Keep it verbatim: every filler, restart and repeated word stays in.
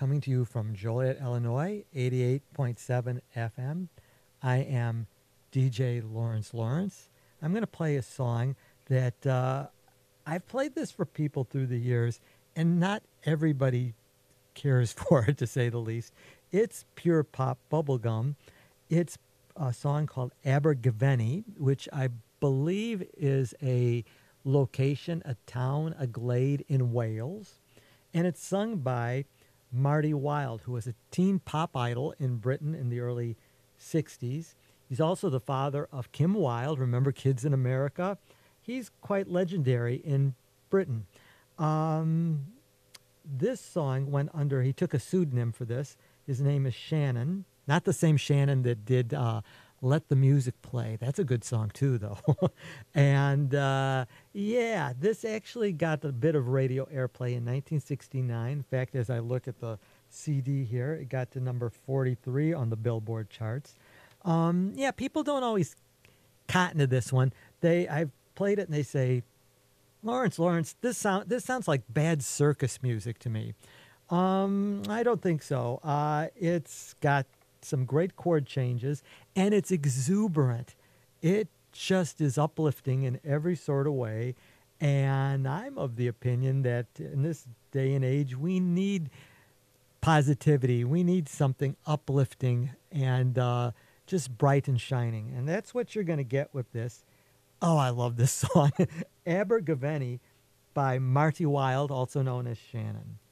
coming to you from Joliet, Illinois, eighty-eight point seven F M. I am D J Lawrence Lawrence. I'm going to play a song that uh, I've played this for people through the years, and not everybody cares for it, to say the least. It's pure pop bubblegum. It's a song called Abergavenny, which I believe is a location, a town, a glade in Wales. And it's sung by Marty Wilde, who was a teen pop idol in Britain in the early sixties. He's also the father of Kim Wilde. Remember Kids in America? He's quite legendary in Britain. Um, this song went under, he took a pseudonym for this. His name is Shannon. Not the same Shannon that did uh, Let the Music Play. That's a good song too, though. and uh, yeah, this actually got a bit of radio airplay in nineteen sixty-nine. In fact, as I look at the C D here, it got to number forty-three on the Billboard charts. Um, yeah, people don't always cotton to this one. They, I've played it and they say, Lawrence, Lawrence, this sound this sounds like bad circus music to me. Um, I don't think so. Uh, it's got some great chord changes, and it's exuberant. It just is uplifting in every sort of way, and I'm of the opinion that in this day and age, we need positivity. We need something uplifting and uh, just bright and shining, and that's what you're going to get with this. Oh, I love this song. Abergavenny by Marty Wilde, also known as Shannon.